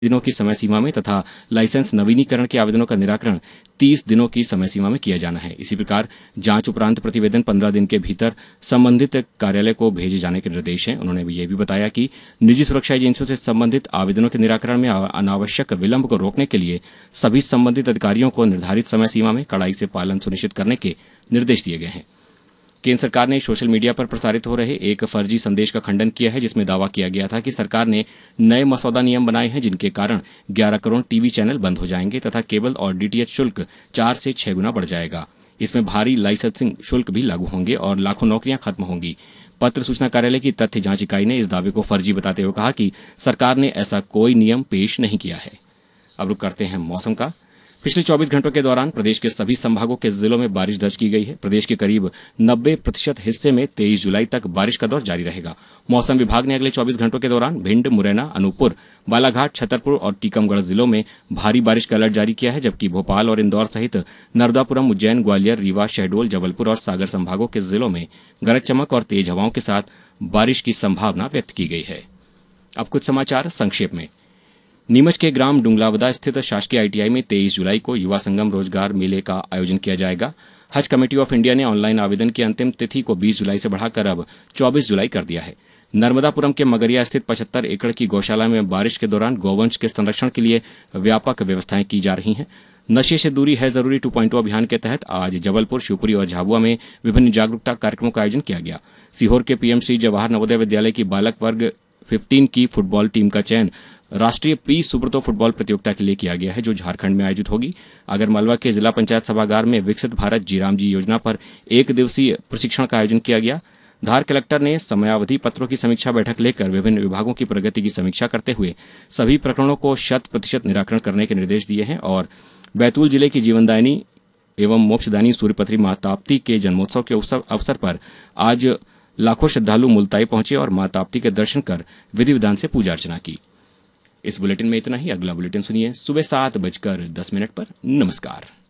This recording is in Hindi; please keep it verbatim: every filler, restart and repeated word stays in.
दिनों की समय सीमा में तथा लाइसेंस नवीनीकरण के आवेदनों का निराकरण तीस दिनों की समय सीमा में किया जाना है। इसी प्रकार जांच उपरांत प्रतिवेदन पंद्रह दिन के भीतर संबंधित कार्यालय को भेजे जाने के निर्देश हैं। उन्होंने यह भी बताया कि निजी सुरक्षा एजेंसियों से संबंधित आवेदनों के निराकरण में अनावश्यक विलंब को रोकने के लिए सभी संबंधित अधिकारियों को निर्धारित समय सीमा में कड़ाई से पालन सुनिश्चित करने के निर्देश दिए गए हैं। केंद्र सरकार ने सोशल मीडिया पर प्रसारित हो रहे एक फर्जी संदेश का खंडन किया है, जिसमें दावा किया गया था कि सरकार ने नए मसौदा नियम बनाए हैं जिनके कारण ग्यारह करोड़ टीवी चैनल बंद हो जाएंगे तथा केबल और डीटीएच शुल्क चार से छह गुना बढ़ जाएगा। इसमें भारी लाइसेंसिंग शुल्क भी लागू होंगे और लाखों नौकरियां खत्म होंगी। पत्र सूचना कार्यालय की तथ्य जांच इकाई ने इस दावे को फर्जी बताते हुए कहा कि सरकार ने ऐसा कोई नियम पेश नहीं किया है। अब रुक करते हैं मौसम का। पिछले चौबीस घंटों के दौरान प्रदेश के सभी संभागों के जिलों में बारिश दर्ज की गई है। प्रदेश के करीब नब्बे प्रतिशत हिस्से में तेईस जुलाई तक बारिश का दौर जारी रहेगा। मौसम विभाग ने अगले चौबीस घंटों के दौरान भिंड, मुरैना, अनूपपुर, बालाघाट, छतरपुर और टीकमगढ़ जिलों में भारी बारिश का अलर्ट जारी किया है, जबकि भोपाल और इंदौर सहित नर्मदापुरम, उज्जैन, ग्वालियर, रीवा, शहडोल, जबलपुर और सागर संभागों के जिलों में गरज चमक और तेज हवाओं के साथ बारिश की संभावना व्यक्त की गई है। अब कुछ समाचार संक्षेप में। नीमच के ग्राम डुंगलावदा स्थित शासकीय आईटीआई में तेईस जुलाई को युवा संगम रोजगार मेले का आयोजन किया जाएगा। हज कमेटी ऑफ इंडिया ने ऑनलाइन आवेदन की अंतिम तिथि को बीस जुलाई से बढ़ाकर अब चौबीस जुलाई कर दिया है। नर्मदापुरम के मगरिया स्थित पचहत्तर एकड़ की गौशाला में बारिश के दौरान गौवंश के संरक्षण के लिए व्यापक व्यवस्थाएं की जा रही हैं। नशे से दूरी है जरूरी टू पॉइंट अभियान के तहत आज जबलपुर, शिवपुरी और झाबुआ में विभिन्न जागरूकता कार्यक्रमों का आयोजन किया गया। सीहोर के पीएम श्री जवाहर नवोदय विद्यालय की बालक वर्ग पंद्रह की फुटबॉल टीम का चयन राष्ट्रीय पी सुब्रतो फुटबॉल प्रतियोगिता के लिए किया गया है, जो झारखंड में आयोजित होगी। आगरमालवा के जिला पंचायत सभागार में विकसित भारत जीराम जी योजना पर एक दिवसीय प्रशिक्षण का आयोजन किया गया। धार कलेक्टर ने समयावधि पत्रों की समीक्षा बैठक लेकर विभिन्न विभागों की प्रगति की समीक्षा करते हुए सभी प्रकरणों को शत प्रतिशत निराकरण करने के निर्देश दिए हैं। और बैतूल जिले की जीवनदायिनी एवं मोक्षदायिनी सूर्यपत्री मां ताप्ती के जन्मोत्सव के अवसर पर आज लाखों श्रद्धालु मुलताई पहुंचे और मां ताप्ती के दर्शन कर विधि विधान से पूजा अर्चना की। इस बुलेटिन में इतना ही। अगला बुलेटिन सुनिए सुबह सात बजकर दस मिनट पर। नमस्कार।